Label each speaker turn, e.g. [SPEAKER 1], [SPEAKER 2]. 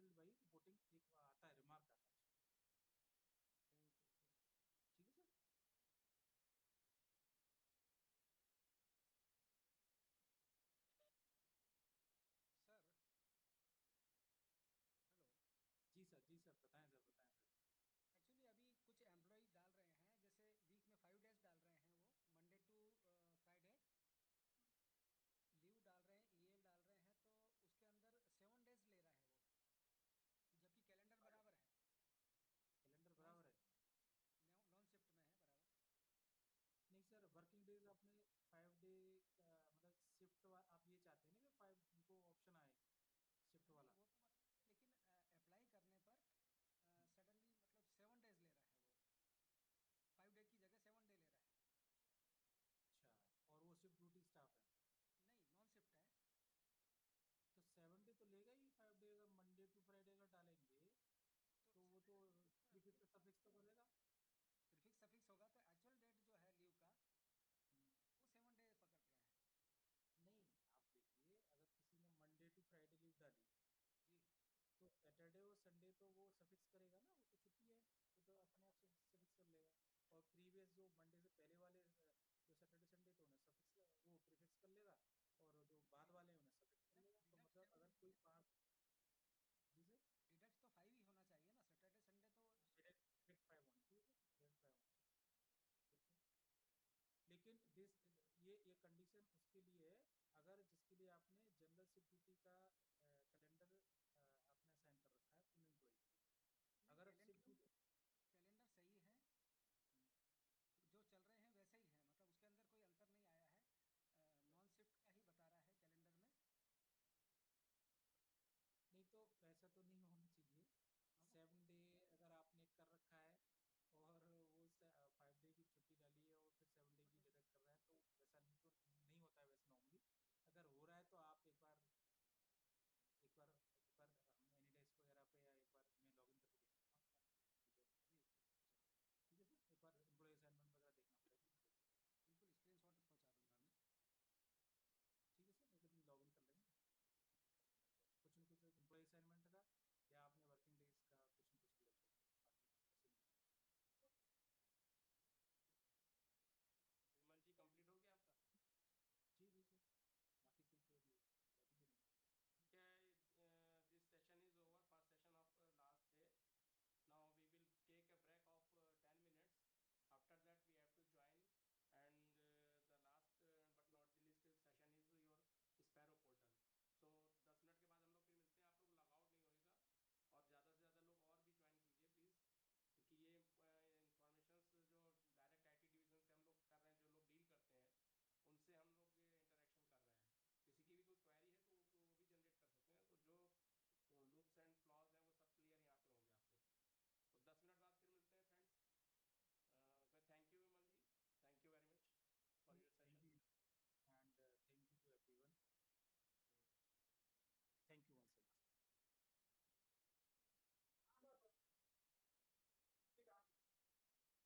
[SPEAKER 1] Cancelled by reporting, एक आता है, रिमार्क आता है उसमें।
[SPEAKER 2] Okay okay.
[SPEAKER 1] ठीक है सर।
[SPEAKER 2] Sir, hello.
[SPEAKER 1] जी सर, जी सर, बताएं सर, बताएं सर।
[SPEAKER 2] एक्चुअली अभी कुछ एम्प्लॉय डाल रहे हैं, जैसे वीक में 5 डेज डाल रहे हैं, वो मंडे टू फ्राइडे लीव डाल रहे हैं, ईएल डाल रहे हैं, तो उसके अंदर 7 डेज ले रहा है वो, जबकि कैलेंडर बराबर है।
[SPEAKER 1] कैलेंडर
[SPEAKER 2] नॉन
[SPEAKER 1] बराबर है।
[SPEAKER 2] नॉन शिफ्ट में है बराबर।
[SPEAKER 1] नहीं सर, वर्किंग डेज आपने 5 डे का मतलब शिफ्ट आप ये चाहते हैं ना कि 5 उनको ऑप्शन आए शिफ्ट
[SPEAKER 2] नहीं,
[SPEAKER 1] वाला।
[SPEAKER 2] वो तो बराबर है, लेकिन अप्लाई करने पर सडनली मतलब 7 डेज ले रहा है वो। 5 डे की जगह 7 डे ले रहा है।
[SPEAKER 1] अच्छा, और वो शिफ्ट ड्यूटी स्टाफ है।
[SPEAKER 2] नहीं, नॉन शिफ्ट है।
[SPEAKER 1] तो 7 डे तो लेगा ही, 5 डे अगर मंडे टू फ्राइडे का डालेंगे
[SPEAKER 2] तो
[SPEAKER 1] तो वो तो
[SPEAKER 2] सैटरडे
[SPEAKER 1] प्रीफिक्स सफिक्स तो करेगा।
[SPEAKER 2] प्रीफिक्स सफिक्स होगा, तो एक्चुअल डेट जो है लीव का वो 7 डे पकड़ रहे हैं।
[SPEAKER 1] नहीं, आप देखिए, अगर किसी ने मंडे टू फ्राइडे लीव डाली
[SPEAKER 2] जी।
[SPEAKER 1] तो सैटरडे और संडे तो वो सफिक्स करेगा ना, वो तो छुट्टी है, वो तो अपने आप सफिक्स कर लेगा। और प्रीवियस जो मंडे से पहले वाले जो सैटरडे संडे तो उन्हें सफिक्स वो प्रीफिक्स कर लेगा, और जो बाद वाले हैं उन्हें सफिक्स कर लेगा, तो
[SPEAKER 2] डिडक्ट
[SPEAKER 1] मतलब
[SPEAKER 2] 7
[SPEAKER 1] अगर कोई पास। जी सर।
[SPEAKER 2] डिडक्ट तो 5 ही होना चाहिए ना, सैटरडे संडे तो।
[SPEAKER 1] डायरेक्ट डायरेक्ट 5 होनी चाहिए सर, डायरेक्ट 5 होनी चाहिए, बिल्कुल। लेकिन दिस ये कंडीशन उसके लिए है, अगर जिसके लिए आपने जनरल शिफ्ट ड्यूटी का